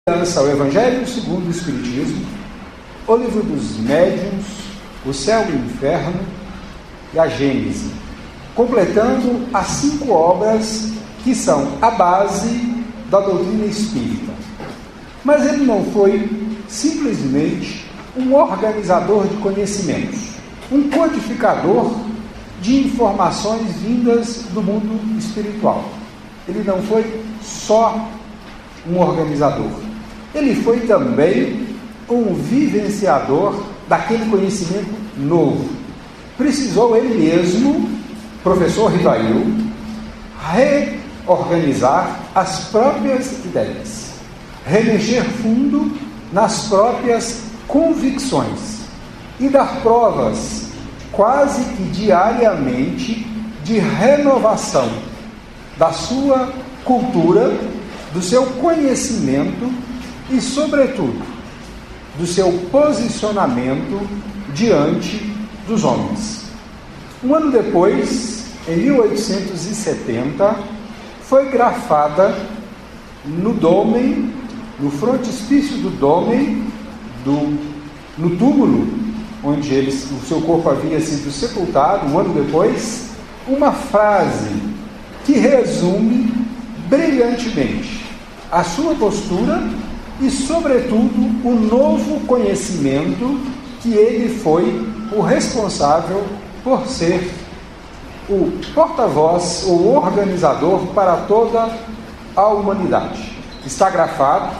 O Evangelho segundo o Espiritismo, o Livro dos Médiuns, o Céu e o Inferno e a Gênese, completando as 5 obras que são a base da doutrina espírita. Mas ele não foi simplesmente um organizador de conhecimentos, um codificador de informações vindas do mundo espiritual. Ele não foi só um organizador. Ele foi também um vivenciador daquele conhecimento novo. Precisou ele mesmo, professor Rivail, reorganizar as próprias ideias, remexer fundo nas próprias convicções e dar provas quase que diariamente de renovação da sua cultura, do seu conhecimento e, sobretudo, do seu posicionamento diante dos homens. Um ano depois, em 1870, foi grafada no dômen, no frontispício do dômen, no túmulo onde o seu corpo havia sido sepultado, um ano depois, uma frase que resume brilhantemente a sua postura e, sobretudo, o novo conhecimento que ele foi o responsável por ser o porta-voz ou organizador para toda a humanidade. Está grafado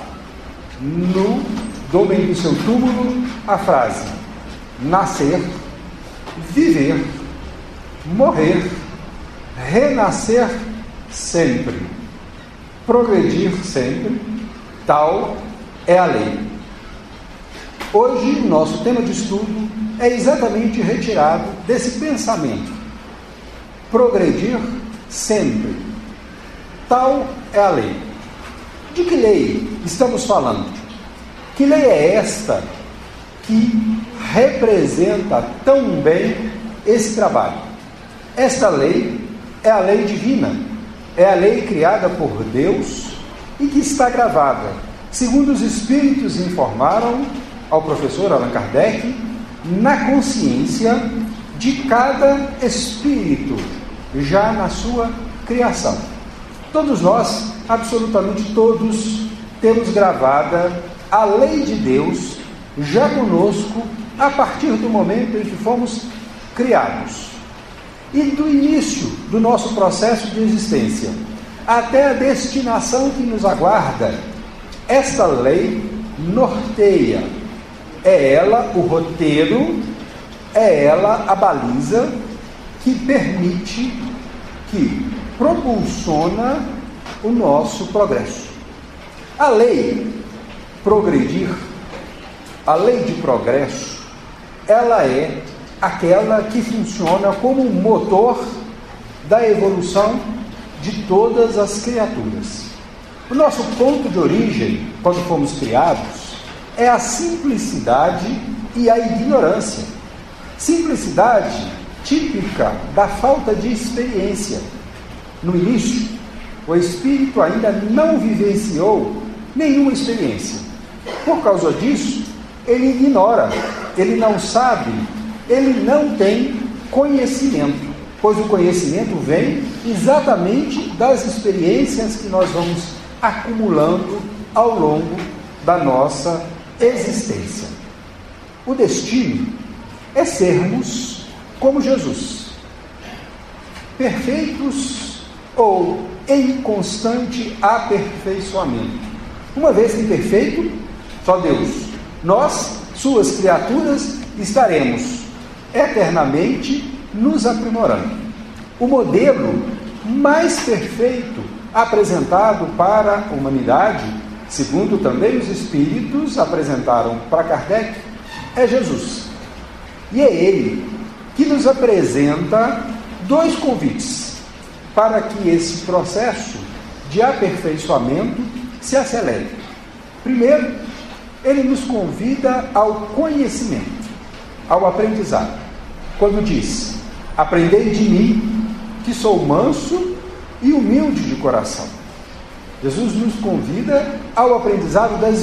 no dômen do seu túmulo a frase: nascer, viver, morrer, renascer sempre, progredir sempre, tal é a lei. Hoje, nosso tema de estudo é exatamente retirado desse pensamento. Progredir sempre, tal é a lei. De que lei estamos falando? Que lei é esta que representa tão bem esse trabalho? Esta lei é a lei divina, é a lei criada por Deus e que está gravada, segundo os Espíritos informaram ao professor Allan Kardec, na consciência de cada espírito, já na sua criação. Todos nós, absolutamente todos, temos gravada a lei de Deus já conosco a partir do momento em que fomos criados. E do início do nosso processo de existência até a destinação que nos aguarda, esta lei norteia. É ela o roteiro, é ela a baliza que permite, que propulsiona o nosso progresso. A lei progredir, a lei de progresso, ela é aquela que funciona como um motor da evolução de todas as criaturas. O nosso ponto de origem, quando fomos criados, é a simplicidade e a ignorância. Simplicidade típica da falta de experiência. No início, o espírito ainda não vivenciou nenhuma experiência. Por causa disso, ele ignora, ele não sabe, ele não tem conhecimento, pois o conhecimento vem exatamente das experiências que nós vamos acumulando ao longo da nossa existência. O destino é sermos como Jesus, perfeitos ou em constante aperfeiçoamento. Uma vez que perfeito, só Deus. Nós, suas criaturas, estaremos eternamente nos aprimorando. O modelo mais perfeito apresentado para a humanidade, segundo também os Espíritos apresentaram para Kardec, é Jesus. E é Ele que nos apresenta 2 convites para que esse processo de aperfeiçoamento se acelere. Primeiro, Ele nos convida ao conhecimento, ao aprendizado, quando diz: aprendei de mim, que sou manso e humilde de coração. Jesus nos convida ao aprendizado das